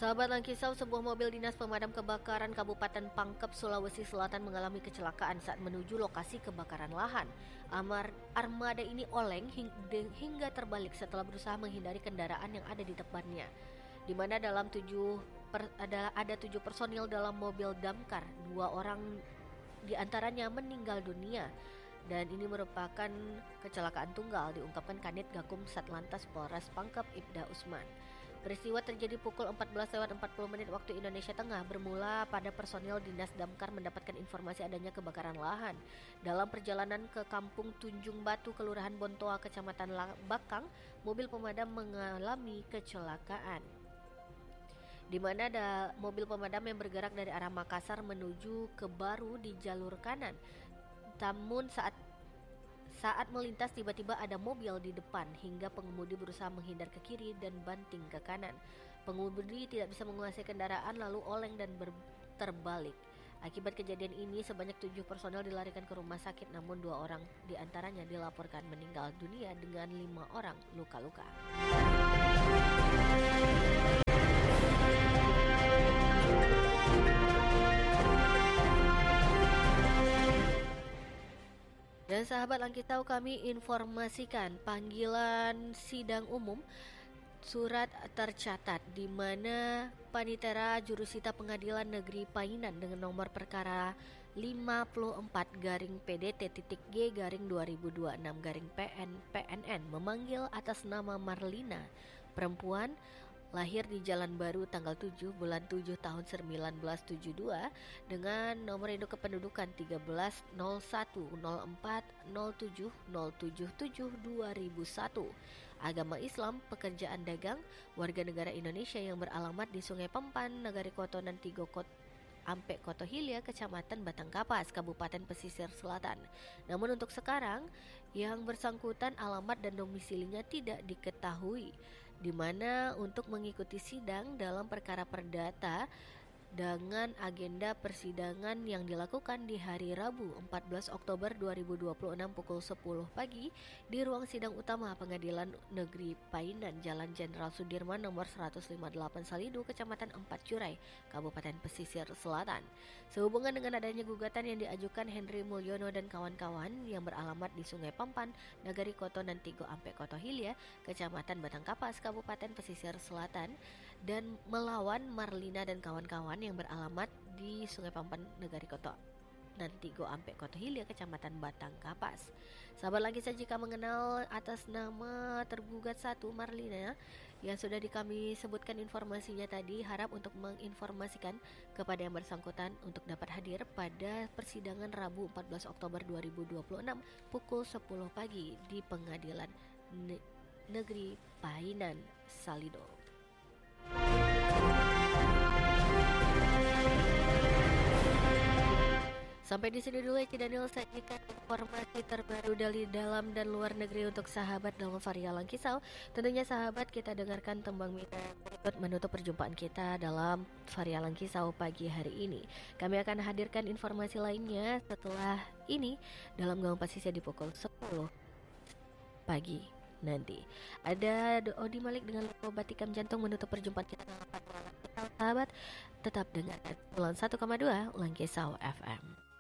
Sahabat Langkisau, sebuah mobil dinas pemadam kebakaran Kabupaten Pangkep, Sulawesi Selatan mengalami kecelakaan saat menuju lokasi kebakaran lahan. Armada ini oleng hingga terbalik setelah berusaha menghindari kendaraan yang ada di depannya. Di mana dalam ada 7 personil dalam mobil damkar, 2 orang diantaranya meninggal dunia. Dan ini merupakan kecelakaan tunggal, diungkapkan Kanit Gakum Satlantas Polres Pangkep Ibda Usman. Peristiwa terjadi pukul 14.40 waktu Indonesia Tengah, bermula pada personil Dinas Damkar mendapatkan informasi adanya kebakaran lahan. Dalam perjalanan ke Kampung Tunjung Batu, Kelurahan Bontoa, Kecamatan Bakang, mobil pemadam mengalami kecelakaan. Di mana ada mobil pemadam yang bergerak dari arah Makassar menuju ke Baru di jalur kanan. Namun saat melintas tiba-tiba ada mobil di depan hingga pengemudi berusaha menghindar ke kiri dan banting ke kanan. Pengemudi tidak bisa menguasai kendaraan lalu oleng dan terbalik. Akibat kejadian ini sebanyak 7 personel dilarikan ke rumah sakit, namun 2 orang diantaranya dilaporkan meninggal dunia dengan 5 orang luka-luka. Dan sahabat Langkisau, kami informasikan panggilan sidang umum surat tercatat di mana Panitera Jurusita Pengadilan Negeri Painan dengan nomor perkara 54-G-2026-PNN memanggil atas nama Marlina, perempuan, lahir di Jalan Baru tanggal 7 bulan 7 tahun 1972 dengan nomor induk kependudukan 13.01.04.07.077.2001. Agama Islam, pekerjaan dagang, warga negara Indonesia yang beralamat di Sungai Pempan, Nagari Koto, Nantigo Ampe Koto Hilya, Kecamatan Batangkapas, Kabupaten Pesisir Selatan. Namun untuk sekarang yang bersangkutan alamat dan domisilinya tidak diketahui, di mana untuk mengikuti sidang dalam perkara perdata dengan agenda persidangan yang dilakukan di hari Rabu 14 Oktober 2026 pukul 10 pagi di ruang sidang utama Pengadilan Negeri Painan, Jalan Jenderal Sudirman nomor 158 Salido, Kecamatan 4 Curai, Kabupaten Pesisir Selatan. Sehubungan dengan adanya gugatan yang diajukan Henry Mulyono dan kawan-kawan yang beralamat di Sungai Pampan, Nagari Koto, Nantigo Ampe Koto Hilya, Kecamatan Batangkapas, Kabupaten Pesisir Selatan, dan melawan Marlina dan kawan-kawan yang beralamat di Sungai Pampan, Nagari Koto, Nantigo Ampe Koto Hilya, Kecamatan Batangkapas. Sahabat lagi saja jika mengenal atas nama tergugat 1 Marlina yang sudah kami sebutkan informasinya tadi, harap untuk menginformasikan kepada yang bersangkutan untuk dapat hadir pada persidangan Rabu 14 Oktober 2026 pukul 10 pagi di Pengadilan Negeri Painan, Salido. Sampai di sini dulu ya Daniel, sajikan informasi terbaru dari dalam dan luar negeri untuk sahabat dalam Varia Langkisau. Tentunya sahabat, kita dengarkan tembang Mina berikut menutup perjumpaan kita dalam Varia Langkisau pagi hari ini. Kami akan hadirkan informasi lainnya setelah ini dalam Gaung Pasisnya di pukul 10 pagi nanti. Ada Odi Malik dengan Logo Batikam Jantung menutup perjumpaan kita dalam Varia Langkisau. Sahabat, tetap dengarkan 1,2 Langkisau FM.